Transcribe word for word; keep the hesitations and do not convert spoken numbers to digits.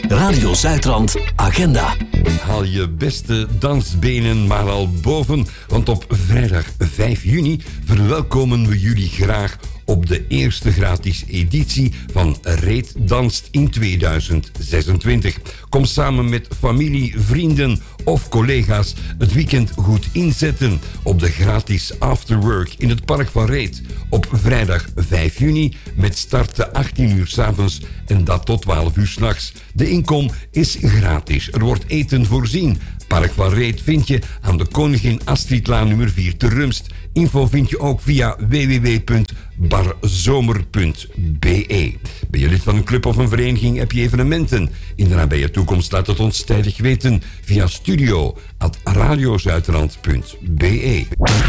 Radio Zuidrand Agenda. Haal je beste dansbenen maar al boven, want op vrijdag vijf juni verwelkomen we jullie graag op de eerste gratis editie van Reet Danst in tweeduizend zesentwintig. Kom samen met familie, vrienden of collega's het weekend goed inzetten op de gratis afterwork in het Park van Reet. Op vrijdag vijf juni met start te achttien uur 's avonds en dat tot twaalf uur 's nachts. De inkom is gratis. Er wordt eten voorzien. Park van Reet vind je aan de Koningin Astridlaan nummer vier te Rumst. Info vind je ook via w w w punt barzomer punt b e. Ben je lid van een club of een vereniging, heb je evenementen in de nabije toekomst? Laat het ons tijdig weten via studio at radiozuidrand punt b e.